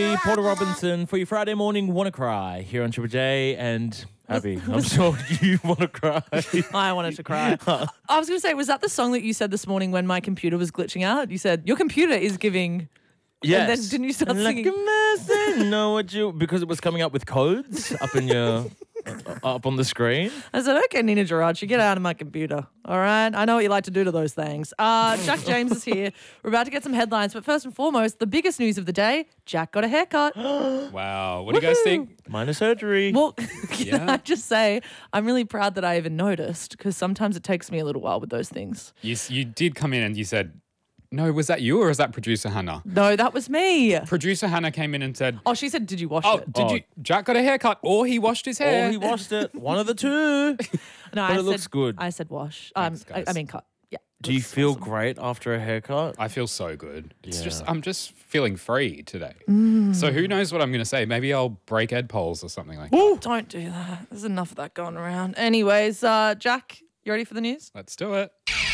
me, Porter Robinson, for your Friday morning Wanna Cry here on Triple J. And Abby, I'm sure you want to cry. I wanted to cry. I was going to say, was that the song that you said this morning when my computer was glitching out? You said, your computer is giving... Yes. And then didn't you start singing? Like a mess, know what you... Because it was coming up with codes up in your... up on the screen. I said, okay, Nina Geraci, get out of my computer. All right? I know what you like to do to those things. Jack James is here. We're about to get some headlines, but first and foremost, the biggest news of the day, Jack got a haircut. Wow. What do you guys think? Minor surgery. Well, can I just say, I'm really proud that I even noticed, because sometimes it takes me a little while with those things. You did come in and you said, no, was that you or was that producer Hannah? No, that was me. Producer Hannah came in and said... Oh, she said, did you wash it? Did you... Jack got a haircut or he washed his hair. Or he washed it. One of the two. No, but it looks good. I said wash. Thanks, guys. I mean cut. Yeah. Do you feel great after a haircut? I feel so good. Yeah. I'm just feeling free today. So who knows what I'm going to say? Maybe I'll break Ed polls or something like that. Don't do that. There's enough of that going around. Anyways, Jack, you ready for the news? Let's do it.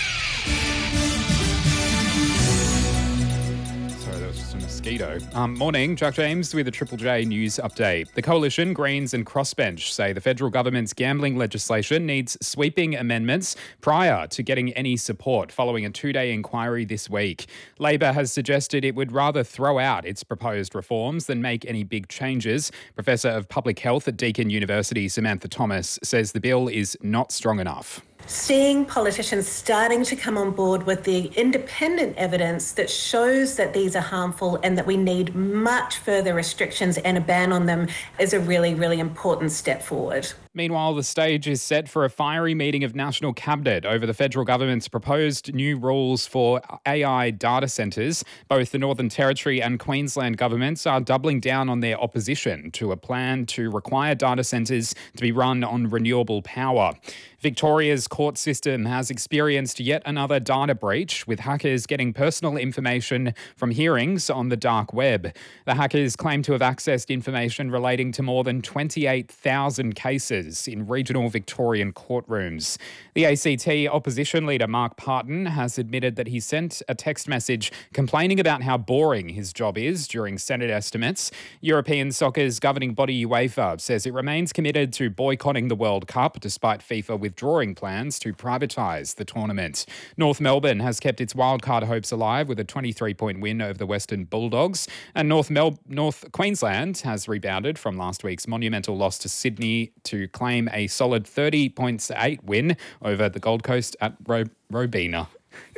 Sorry, that was just a mosquito. Morning, Jack James with a Triple J news update. The Coalition, Greens and Crossbench say the federal government's gambling legislation needs sweeping amendments prior to getting any support following a 2-day inquiry this week. Labor has suggested it would rather throw out its proposed reforms than make any big changes. Professor of Public Health at Deakin University, Samantha Thomas, says the bill is not strong enough. Seeing politicians starting to come on board with the independent evidence that shows that these are harmful and that we need much further restrictions and a ban on them is a really, really important step forward. Meanwhile, the stage is set for a fiery meeting of National Cabinet over the federal government's proposed new rules for AI data centres. Both the Northern Territory and Queensland governments are doubling down on their opposition to a plan to require data centres to be run on renewable power. Victoria's court system has experienced yet another data breach, with hackers getting personal information from hearings on the dark web. The hackers claim to have accessed information relating to more than 28,000 cases in regional Victorian courtrooms. The ACT opposition leader Mark Parton has admitted that he sent a text message complaining about how boring his job is during Senate estimates. European soccer's governing body UEFA says it remains committed to boycotting the World Cup despite FIFA withdrawing plans to privatise the tournament. North Melbourne has kept its wildcard hopes alive with a 23-point win over the Western Bulldogs, and North Queensland has rebounded from last week's monumental loss to Sydney to claim a solid 30.8 win over the Gold Coast at Robina.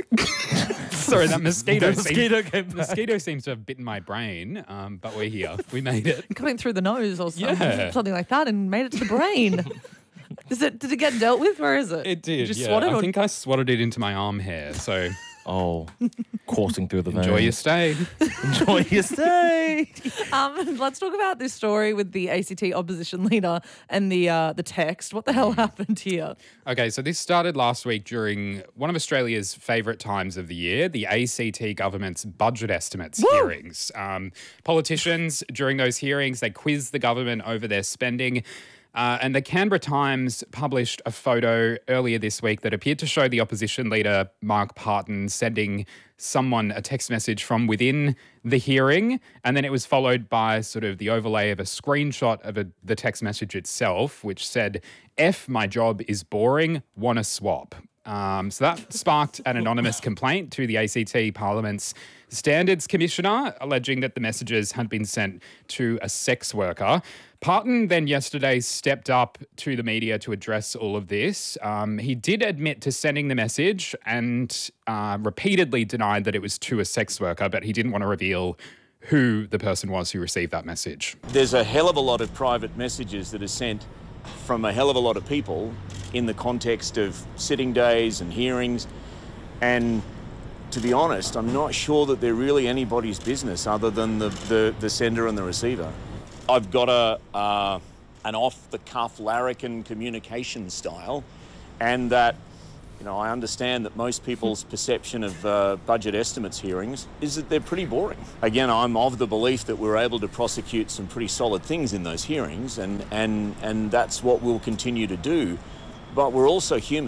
Sorry, that mosquito seems to have bitten my brain, but we're here. We made it. Coming through the nose or something, something like that, and made it to the brain. Did it get dealt with? Where is it? It did. Just yeah. swat it, I think I swatted it into my arm hair. So, coursing through the veins. Enjoy your stay. Enjoy your stay. Let's talk about this story with the ACT opposition leader and the text. What the hell happened here? Okay, so this started last week during one of Australia's favourite times of the year, the ACT government's budget estimates hearings. Politicians during those hearings, they quiz the government over their spending. And the Canberra Times published a photo earlier this week that appeared to show the opposition leader, Mark Parton, sending someone a text message from within the hearing. And then it was followed by sort of the overlay of a screenshot of the text message itself, which said, F, my job is boring, wanna swap. So that sparked an anonymous complaint to the ACT Parliament's Standards Commissioner, alleging that the messages had been sent to a sex worker. Parton then yesterday stepped up to the media to address all of this. He did admit to sending the message and repeatedly denied that it was to a sex worker, but he didn't want to reveal who the person was who received that message. There's a hell of a lot of private messages that are sent from a hell of a lot of people in the context of sitting days and hearings, and to be honest, I'm not sure that they're really anybody's business other than the sender and the receiver. I've got an off-the-cuff larrikin communication style, and that, I understand that most people's perception of budget estimates hearings is that they're pretty boring. Again, I'm of the belief that we're able to prosecute some pretty solid things in those hearings, and that's what we'll continue to do. But we're also humans.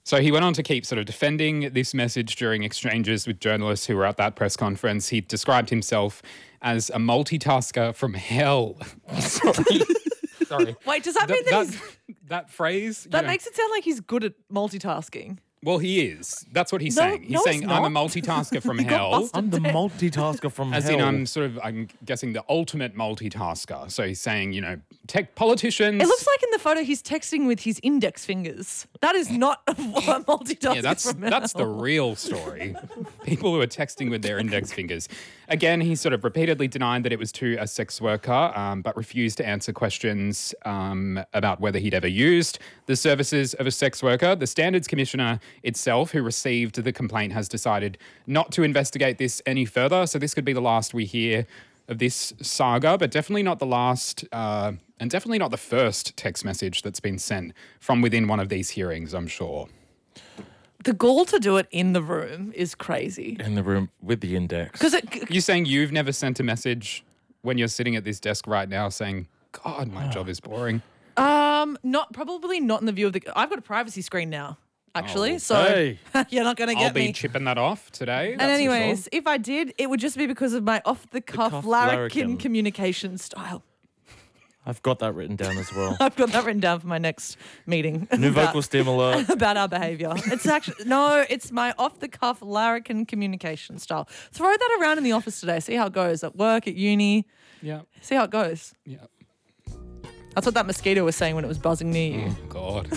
So he went on to keep sort of defending this message during exchanges with journalists who were at that press conference. He described himself as a multitasker from hell. Sorry. Wait, does that mean that he's... That phrase? That makes it sound like he's good at multitasking. Well, he is. That's what he's No, saying. He's no, saying, he's I'm a not. multitasker from He got hell. busted. I'm the multitasker from As hell. in, I'm guessing the ultimate multitasker. So he's saying, tech politicians. It looks like in the photo he's texting with his index fingers. That is not a multitasking. Yeah, that's the real story. People who are texting with their index fingers. Again, he sort of repeatedly denied that it was to a sex worker, but refused to answer questions about whether he'd ever used the services of a sex worker. The Standards Commissioner itself, who received the complaint, has decided not to investigate this any further. So this could be the last we hear of this saga, but definitely not the last and definitely not the first text message that's been sent from within one of these hearings, I'm sure. The gall to do it in the room is crazy. in the room with the index. Because You saying you've never sent a message when you're sitting at this desk right now saying, God, my job is boring? probably not in the view of the... I've got a privacy screen now, actually. Oh, so hey. you're not going to I'll get be me. chipping that off today. And that's for anyways, sure. if I did, it would just be because of my off-the-cuff cuff larrikin larrikin. communication style. I've got that written down as well. I've got that written down for my next meeting. New about- vocal stimuli. about our behaviour. It's actually it's my off-the-cuff larrikin communication style. Throw that around in the office today. See how it goes at work, at uni. Yeah. See how it goes. Yeah. That's what that mosquito was saying when it was buzzing near you. Oh, God.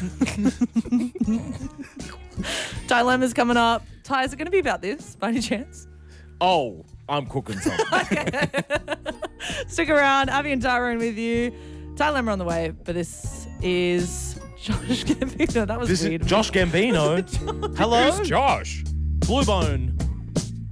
Dilemma's coming up. Ty, is it going to be about this by any chance? Oh, I'm cooking something. Stick around. Abby and Tyrone with you. Dilemma on the way, but this is Josh Gambino. That was This weird. is Josh Gambino. Hello? Who's Josh? Bluebone.